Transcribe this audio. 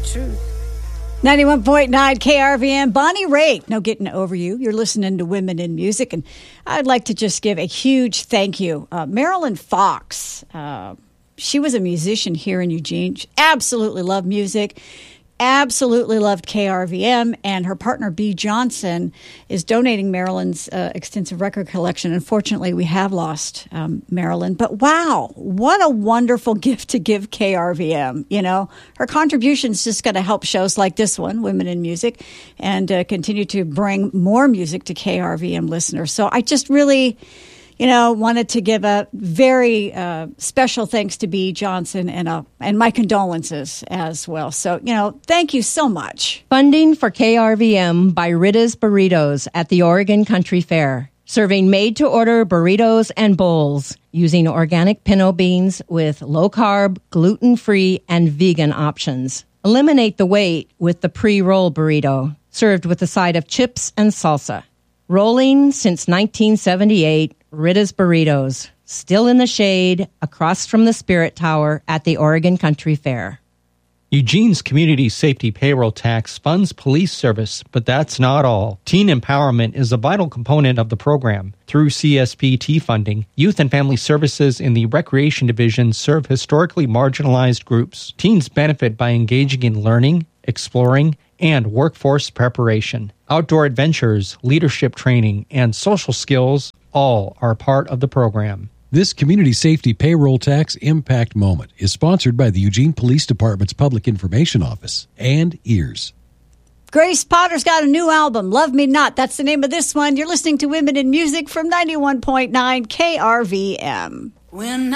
truth. 91.9 KRVN, Bonnie Raitt, No Getting Over You. You're listening to Women in Music, and I'd like to just give a huge thank you. Marilyn Fox, she was a musician here in Eugene. She absolutely loved music, absolutely loved KRVM, and her partner, B. Johnson, is donating Marilyn's extensive record collection. Unfortunately, we have lost Marilyn, but wow, what a wonderful gift to give KRVM. You know, her contribution's just going to help shows like this one, Women in Music, and continue to bring more music to KRVM listeners. So I just really, wanted to give a very special thanks to B. Johnson and my condolences as well. So, thank you so much. Funding for KRVM by Rita's Burritos at the Oregon Country Fair. Serving made-to-order burritos and bowls using organic pinto beans with low-carb, gluten-free, and vegan options. Eliminate the weight with the pre-roll burrito, served with a side of chips and salsa. Rolling since 1978, Rita's Burritos, still in the shade, across from the Spirit Tower at the Oregon Country Fair. Eugene's Community Safety Payroll Tax funds police service, but that's not all. Teen empowerment is a vital component of the program. Through CSPT funding, Youth and Family Services in the Recreation Division serve historically marginalized groups. Teens benefit by engaging in learning, exploring, and workforce preparation. Outdoor adventures, leadership training, and social skills all are part of the program. This Community Safety Payroll Tax Impact Moment is sponsored by the Eugene Police Department's Public Information Office and EARS. Grace Potter's got a new album, Love Me Not. That's the name of this one. You're listening to Women in Music from 91.9 KRVM. When